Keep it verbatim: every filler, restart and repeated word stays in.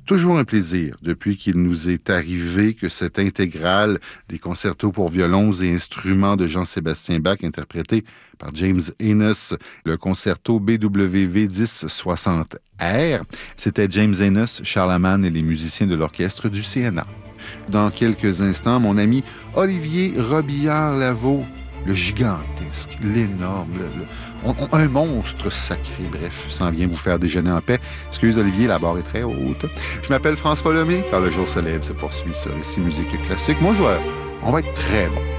Toujours un plaisir, depuis qu'il nous est arrivé que cette intégrale des concertos pour violons et instruments de Jean-Sébastien Bach, interprété par James Enos, le concerto B W V dix soixante R, c'était James Enos, Charles Hamann et les musiciens de l'orchestre du C N A. Dans quelques instants, mon ami Olivier Robillard-Lavaux, le gigantesque, l'énorme, le, le, on, on, un monstre sacré, bref, s'en vient vous faire déjeuner en paix. Excuse Olivier, la barre est très haute. Je m'appelle François Lemay, car le jour se lève se poursuit sur Ici Musique Classique. Mon joueur, on va être très bon.